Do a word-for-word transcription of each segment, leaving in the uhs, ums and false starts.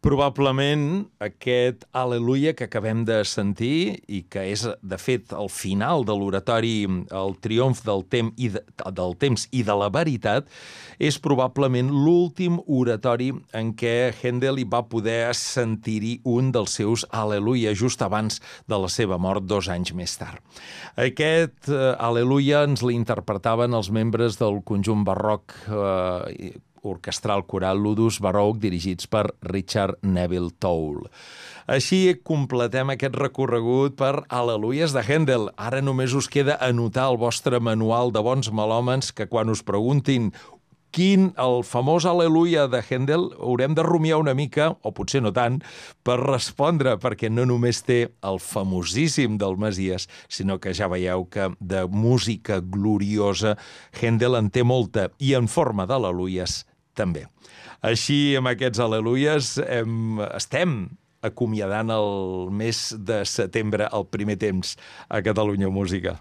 Probablement aquest Al·leluia que acabem de sentir i que és, de fet, el final de l'oratori, el triomf del, tem i de, del temps i de la veritat, és probablement l'últim oratori en què Händel hi va poder sentir-hi un dels seus Al·leluia just abans de la seva mort dos anys més tard. Aquest eh, Al·leluia ens l'interpretaven els membres del conjunt barroc eh, orquestral coral Ludus Baroque, dirigits per Richard Neville Toole. Així completem aquest recorregut per Al·leluies de Händel. Ara només us queda anotar al vostre manual de bons melòmens que quan us preguntin quin, el famós Al·leluia de Händel, haurem de rumiar una mica, o potser no tant, per respondre, perquè no només té el famosíssim del Messies, sinó que ja veieu que de música gloriosa Händel en té molta, i en forma d'al·leluies també. Així, amb aquests al·leluies, hem, estem acomiadant el mes de setembre, el primer temps, a Catalunya Música.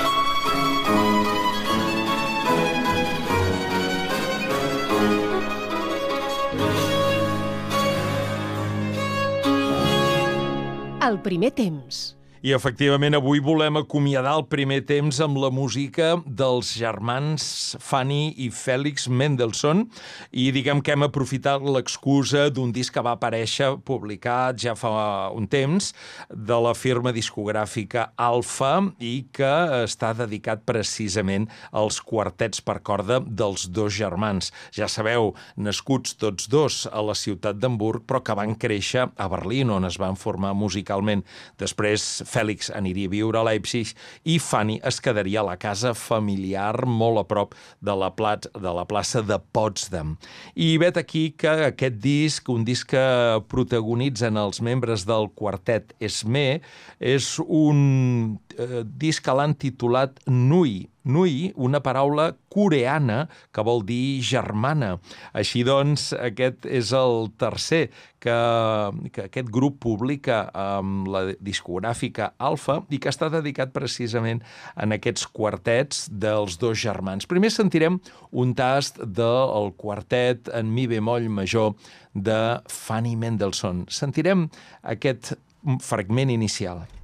El primer temps. I, efectivament, avui volem acomiadar el primer temps amb la música dels germans Fanny i Félix Mendelssohn, i diguem que hem aprofitat l'excusa d'un disc que va aparèixer publicat ja fa un temps de la firma discogràfica Alfa i que està dedicat precisament als quartets per corda dels dos germans. Ja sabeu, nascuts tots dos a la ciutat d'Hamburg, però que van créixer a Berlín, on es van formar musicalment. Després Fèlix aniria a viure a Leipzig i Fanny es quedaria a la casa familiar molt a prop de la, plat, de la plaça de Potsdam. I vet aquí que aquest disc, un disc que protagonitzen els membres del quartet Esmé, és un eh, disc que l'han titulat Nui. Nui, una paraula coreana que vol dir germana. Així doncs, aquest és el tercer que, que aquest grup publica amb la discogràfica Alfa i que està dedicat precisament en aquests quartets dels dos germans. Primer sentirem un tast del quartet en mi bemoll major de Fanny Mendelssohn. Sentirem aquest fragment inicial.